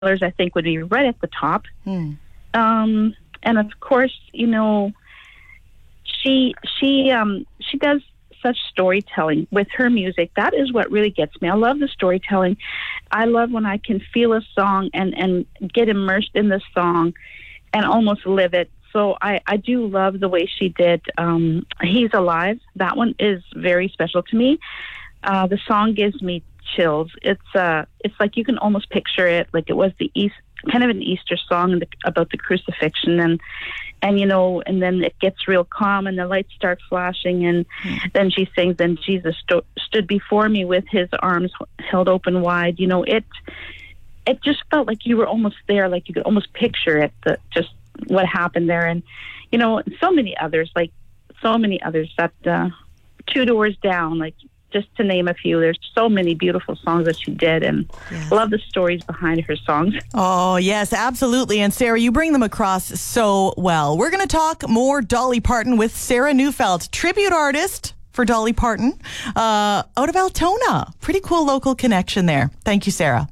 I think would be right at the top. Hmm. And of course, she does such storytelling with her music. That is what really gets me. I love the storytelling. I love when I can feel a song and get immersed in the song and almost live it. So I do love the way she did He's Alive. That one is very special to me. The song gives me chills. It's like you can almost picture it like it was kind of an Easter song about the crucifixion, and then it gets real calm and the lights start flashing, and then she sings, "Then Jesus stood before me with his arms held open wide." It just felt like you were almost there, like you could almost picture it, just what happened there. And so many others that Two Doors Down, like, just to name a few. There's so many beautiful songs that she did, and love the stories behind her songs. Oh, yes, absolutely. And Sarah, you bring them across so well. We're going to talk more Dolly Parton with Sarah Neufeld, tribute artist for Dolly Parton, out of Altona. Pretty cool local connection there. Thank you, Sarah.